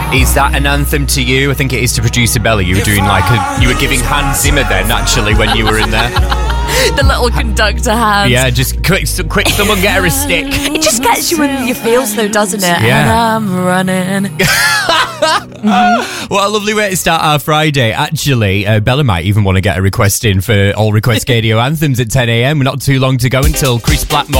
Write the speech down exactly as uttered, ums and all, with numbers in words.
Is that an anthem to you? I think it is to producer Bella. You were doing like a, you were giving Hans Zimmer then, actually, when you were in there. The little conductor hands. Yeah, just quick, quick, someone get her a stick. It just gets you in your feels, though, doesn't it? Yeah. And I'm running. Mm-hmm. What a lovely way to start our Friday. Actually, uh, Bella might even want to get a request in for All Request Radio anthems at ten a.m. Not too long to go until Chris Blackmore